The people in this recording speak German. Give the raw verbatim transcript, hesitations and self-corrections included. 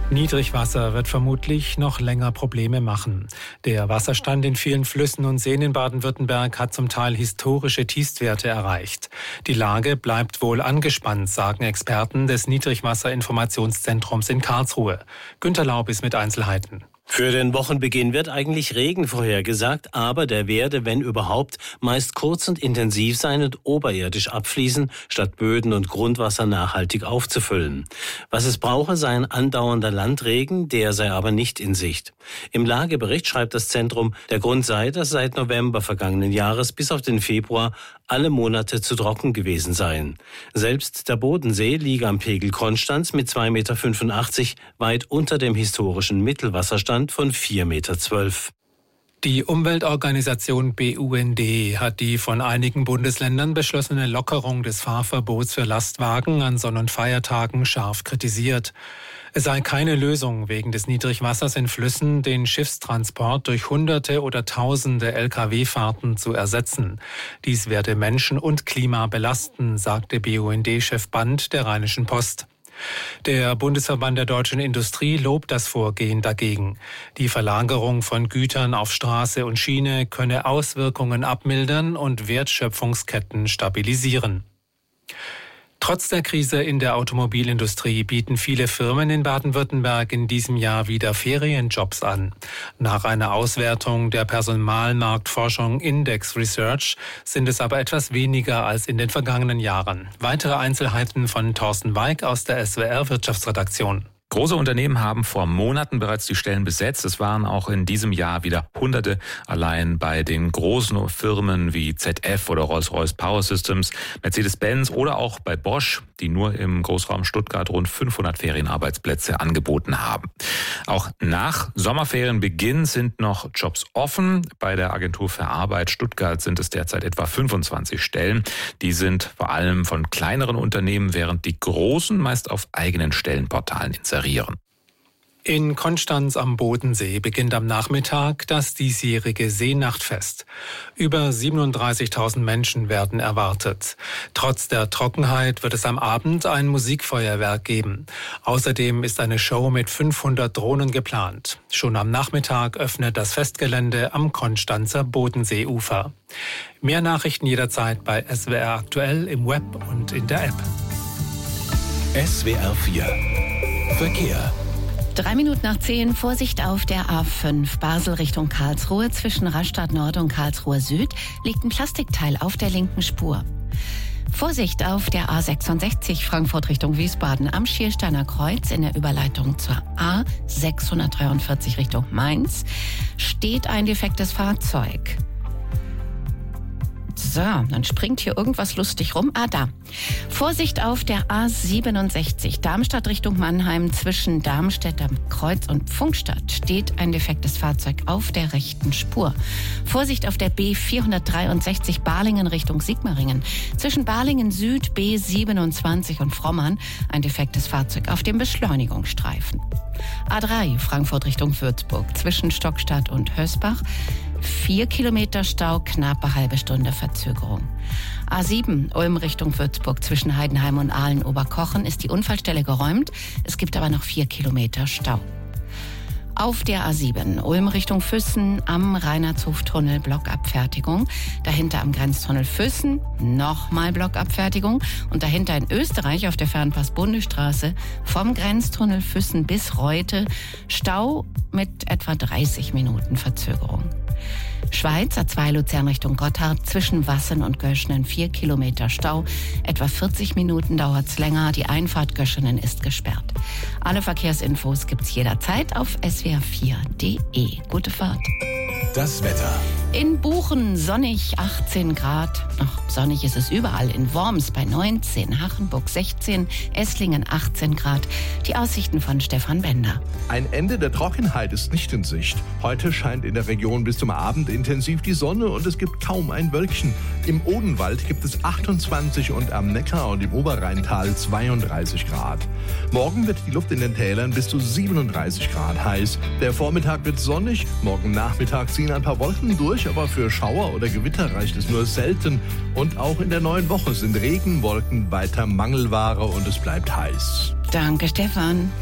Niedrigwasser wird vermutlich noch länger Probleme machen. Der Wasserstand in vielen Flüssen und Seen in Baden-Württemberg hat zum Teil historische Tiefstwerte erreicht. Die Lage bleibt wohl angespannt, sagen Experten des Niedrigwasserinformationszentrums in Karlsruhe. Günter Laub ist mit Einzelheiten. Für den Wochenbeginn wird eigentlich Regen vorhergesagt, aber der werde, wenn überhaupt, meist kurz und intensiv sein und oberirdisch abfließen, statt Böden und Grundwasser nachhaltig aufzufüllen. Was es brauche, sei ein andauernder Landregen, der sei aber nicht in Sicht. Im Lagebericht schreibt das Zentrum, der Grund sei, dass seit November vergangenen Jahres bis auf den Februar alle Monate zu trocken gewesen seien. Selbst der Bodensee liege am Pegel Konstanz mit zwei Komma fünfundachtzig Meter weit unter dem historischen Mittelwasserstand von vier Komma zwölf Meter. Die Umweltorganisation B U N D hat die von einigen Bundesländern beschlossene Lockerung des Fahrverbots für Lastwagen an Sonn- und Feiertagen scharf kritisiert. Es sei keine Lösung, wegen des Niedrigwassers in Flüssen den Schiffstransport durch Hunderte oder Tausende L K W-Fahrten zu ersetzen. Dies werde Menschen und Klima belasten, sagte B U N D-Chef Band der Rheinischen Post. Der Bundesverband der deutschen Industrie lobt das Vorgehen dagegen. Die Verlagerung von Gütern auf Straße und Schiene könne Auswirkungen abmildern und Wertschöpfungsketten stabilisieren. Trotz der Krise in der Automobilindustrie bieten viele Firmen in Baden-Württemberg in diesem Jahr wieder Ferienjobs an. Nach einer Auswertung der Personalmarktforschung Index Research sind es aber etwas weniger als in den vergangenen Jahren. Weitere Einzelheiten von Thorsten Weig aus der S W R-Wirtschaftsredaktion. Große Unternehmen haben vor Monaten bereits die Stellen besetzt. Es waren auch in diesem Jahr wieder Hunderte allein bei den großen Firmen wie Z F oder Rolls-Royce Power Systems, Mercedes-Benz oder auch bei Bosch, die nur im Großraum Stuttgart rund fünfhundert Ferienarbeitsplätze angeboten haben. Auch nach Sommerferienbeginn sind noch Jobs offen. Bei der Agentur für Arbeit Stuttgart sind es derzeit etwa fünfundzwanzig Stellen. Die sind vor allem von kleineren Unternehmen, während die großen meist auf eigenen Stellenportalen inserieren. In Konstanz am Bodensee beginnt am Nachmittag das diesjährige Seenachtfest. Über siebenunddreißigtausend Menschen werden erwartet. Trotz der Trockenheit wird es am Abend ein Musikfeuerwerk geben. Außerdem ist eine Show mit fünfhundert Drohnen geplant. Schon am Nachmittag öffnet das Festgelände am Konstanzer Bodenseeufer. Mehr Nachrichten jederzeit bei S W R aktuell im Web und in der App. S W R vier Verkehr. Drei Minuten nach zehn, Vorsicht auf der A fünf, Basel Richtung Karlsruhe. Zwischen Rastatt Nord und Karlsruhe Süd liegt ein Plastikteil auf der linken Spur. Vorsicht auf der A sechsundsechzig, Frankfurt Richtung Wiesbaden am Schiersteiner Kreuz in der Überleitung zur A sechshundertdreiundvierzig Richtung Mainz steht ein defektes Fahrzeug. So, dann springt hier irgendwas lustig rum. Ah, da. Vorsicht auf der A siebenundsechzig, Darmstadt Richtung Mannheim. Zwischen Darmstädter Kreuz und Pfungstadt steht ein defektes Fahrzeug auf der rechten Spur. Vorsicht auf der B vierhundertdreiundsechzig, Balingen Richtung Sigmaringen. Zwischen Balingen Süd, B siebenundzwanzig und Frommern ein defektes Fahrzeug auf dem Beschleunigungsstreifen. A drei, Frankfurt Richtung Würzburg. Zwischen Stockstadt und Hösbach vier Kilometer Stau, knappe halbe Stunde Verzögerung. A sieben, Ulm Richtung Würzburg. Zwischen Heidenheim und Aalen-Oberkochen ist die Unfallstelle geräumt. Es gibt aber noch vier Kilometer Stau. Auf der A sieben, Ulm Richtung Füssen am Reinhardtshoftunnel Blockabfertigung. Dahinter am Grenztunnel Füssen nochmal Blockabfertigung. Und dahinter in Österreich auf der Fernpass-Bundesstraße vom Grenztunnel Füssen bis Reute Stau mit etwa dreißig Minuten Verzögerung. Schweiz, A zwei Luzern Richtung Gotthard, zwischen Wassen und Göschenen vier Kilometer Stau. Etwa vierzig Minuten dauert's länger. Die Einfahrt Göschenen ist gesperrt. Alle Verkehrsinfos gibt's jederzeit auf S W R vier Punkt de. Gute Fahrt. Das Wetter. In Buchen sonnig, achtzehn Grad. Ach, sonnig ist es überall. In Worms bei neunzehn, Hachenburg sechzehn, Esslingen achtzehn Grad. Die Aussichten von Stefan Bender. Ein Ende der Trockenheit ist nicht in Sicht. Heute scheint in der Region bis zum Abend intensiv die Sonne und es gibt kaum ein Wölkchen. Im Odenwald gibt es achtundzwanzig und am Neckar und im Oberrheintal zweiunddreißig Grad. Morgen wird die Luft in den Tälern bis zu siebenunddreißig Grad heiß. Der Vormittag wird sonnig, morgen Nachmittag ziehen ein paar Wolken durch, aber für Schauer oder Gewitter reicht es nur selten. Und auch in der neuen Woche sind Regenwolken weiter Mangelware und es bleibt heiß. Danke, Stefan.